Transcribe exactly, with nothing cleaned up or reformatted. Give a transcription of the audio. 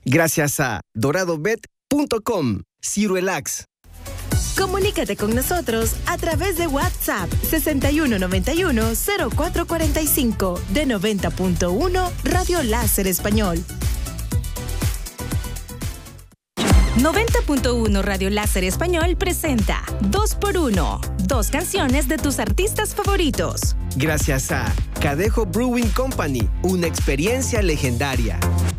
Gracias a dorado bet punto com. Cirelax. Comunícate con nosotros a través de WhatsApp sesenta y uno noventa y uno cero cuatro cuarenta y cinco de noventa punto uno Radio Láser Español. noventa punto uno Radio Láser Español presenta dos por uno, dos canciones de tus artistas favoritos. Gracias a Cadejo Brewing Company, una experiencia legendaria.